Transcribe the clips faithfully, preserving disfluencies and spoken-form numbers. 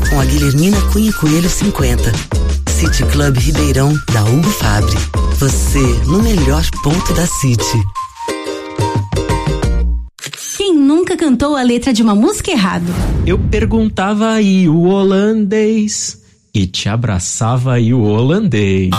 com a Guilhermina Cunha Coelho cinquenta. City Club Ribeirão, da Hugo Fabri. Você no melhor ponto da City. Quem nunca cantou a letra de uma música errado? Eu perguntava aí o holandês e te abraçava aí o holandês.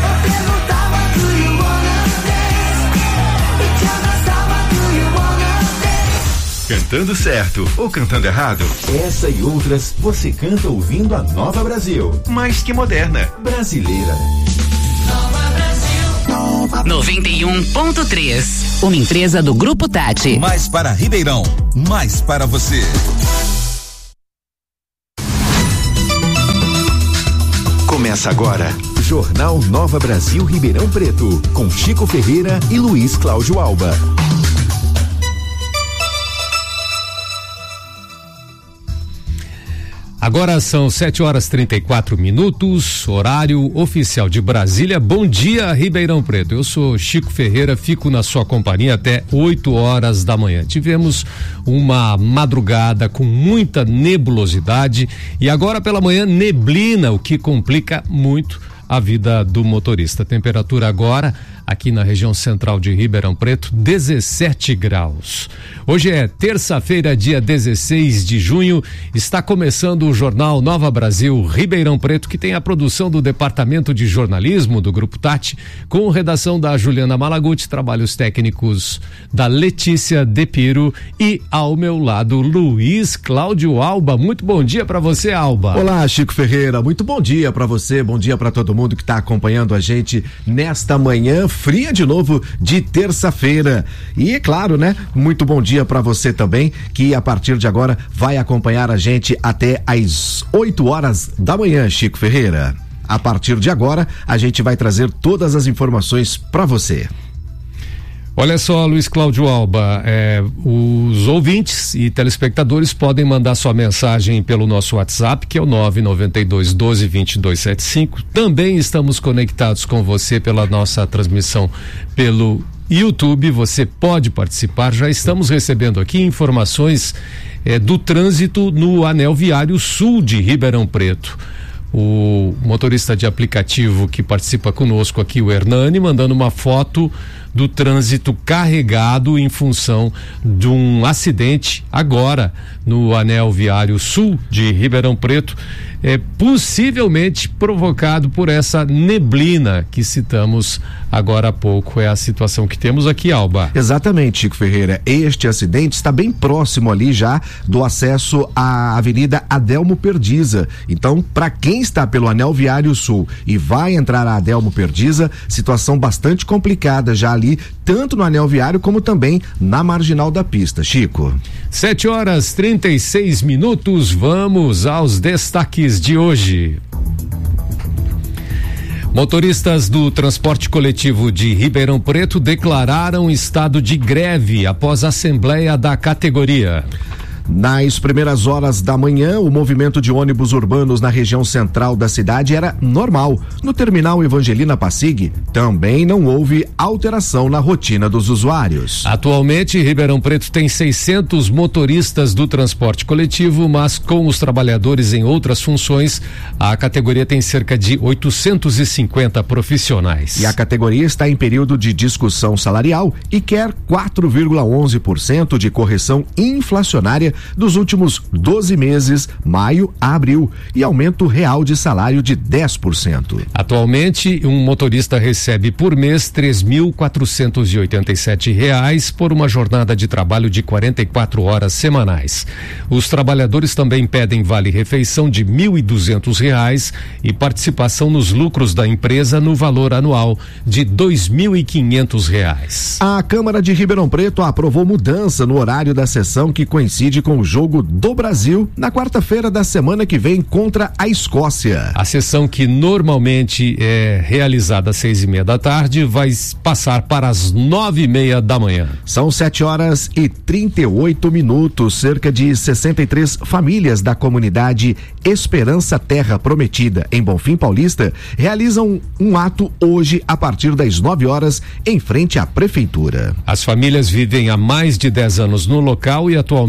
Cantando certo ou cantando errado? Essa e outras você canta ouvindo a Nova Brasil. Mais que moderna, brasileira. Nova Brasil. noventa e um ponto três. Uma empresa do Grupo Tati. Mais para Ribeirão, mais para você. Começa agora, Jornal Nova Brasil Ribeirão Preto, com Chico Ferreira e Luiz Cláudio Alba. Agora são sete horas e trinta e quatro minutos, horário oficial de Brasília. Bom dia, Ribeirão Preto. Eu sou Chico Ferreira, fico na sua companhia até oito horas da manhã. Tivemos uma madrugada com muita nebulosidade e agora pela manhã neblina, o que complica muito a vida do motorista. Temperatura agora aqui na região central de Ribeirão Preto, dezessete graus. Hoje é terça-feira, dia dezesseis de junho, está começando o Jornal Nova Brasil Ribeirão Preto, que tem a produção do Departamento de Jornalismo do Grupo Tati, com redação da Juliana Malaguti, trabalhos técnicos da Letícia Depiro e ao meu lado, Luiz Cláudio Alba. Muito bom dia para você, Alba. Olá, Chico Ferreira, muito bom dia para você, bom dia para todo mundo que está acompanhando a gente nesta manhã fria de novo de terça-feira. E é claro, né? Muito bom dia para você também, que a partir de agora vai acompanhar a gente até às oito horas da manhã, Chico Ferreira. A partir de agora, a gente vai trazer todas as informações para você. Olha só, Luiz Cláudio Alba, é, os ouvintes e telespectadores podem mandar sua mensagem pelo nosso WhatsApp, que é o nove nove dois, doze, vinte e dois, setenta e cinco. Também estamos conectados com você pela nossa transmissão pelo YouTube. Você pode participar. Já estamos recebendo aqui informações é, do trânsito no Anel Viário Sul de Ribeirão Preto. O motorista de aplicativo que participa conosco aqui, o Hernani, mandando uma foto do trânsito carregado em função de um acidente agora no Anel Viário Sul de Ribeirão Preto, é possivelmente provocado por essa neblina que citamos agora há pouco. É a situação que temos aqui, Alba. Exatamente, Chico Ferreira. Este acidente está bem próximo ali já do acesso à Avenida Adelmo Perdiza. Então, para quem está pelo Anel Viário Sul e vai entrar a Adelmo Perdiza, situação bastante complicada já ali, tanto no Anel Viário como também na marginal da pista. Chico. sete horas e trinta e seis minutos, vamos aos destaques de hoje. Motoristas do transporte coletivo de Ribeirão Preto declararam estado de greve após a assembleia da categoria. Nas primeiras horas da manhã, o movimento de ônibus urbanos na região central da cidade era normal. No terminal Evangelina Passig, também não houve alteração na rotina dos usuários. Atualmente, Ribeirão Preto tem seiscentos motoristas do transporte coletivo, mas com os trabalhadores em outras funções, a categoria tem cerca de oitocentos e cinquenta profissionais. E a categoria está em período de discussão salarial e quer quatro vírgula onze por cento de correção inflacionária dos últimos doze meses, maio a abril, e aumento real de salário de dez por cento. Atualmente, um motorista recebe por mês três mil quatrocentos e oitenta e sete reais por uma jornada de trabalho de quarenta e quatro horas semanais. Os trabalhadores também pedem vale-refeição de mil e duzentos reais e participação nos lucros da empresa no valor anual de dois mil e quinhentos reais. A Câmara de Ribeirão Preto aprovou mudança no horário da sessão que coincide com o jogo do Brasil na quarta-feira da semana que vem contra a Escócia. A sessão, que normalmente é realizada às seis e meia da tarde, vai passar para as nove e meia da manhã. São sete horas e trinta e oito minutos. Cerca de sessenta e três famílias da comunidade Esperança Terra Prometida, em Bonfim Paulista, realizam um ato hoje a partir das nove horas em frente à prefeitura. As famílias vivem há mais de dez anos no local e atualmente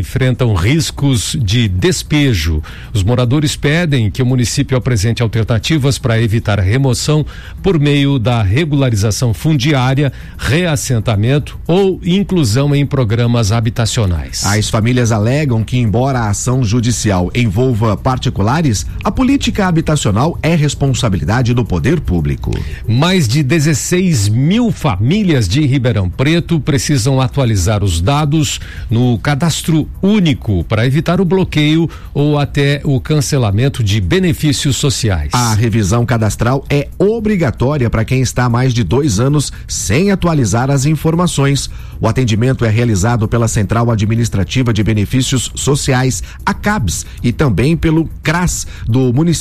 enfrentam riscos de despejo. Os moradores pedem que o município apresente alternativas para evitar a remoção por meio da regularização fundiária, reassentamento ou inclusão em programas habitacionais. As famílias alegam que, embora a ação judicial envolva particulares, a política habitacional é responsabilidade do poder público. Mais de dezesseis mil famílias de Ribeirão Preto precisam atualizar os dados no cadastro único para evitar o bloqueio ou até o cancelamento de benefícios sociais. A revisão cadastral é obrigatória para quem está há mais de dois anos sem atualizar as informações. O atendimento é realizado pela Central Administrativa de Benefícios Sociais, a CABS, e também pelo CRAS do município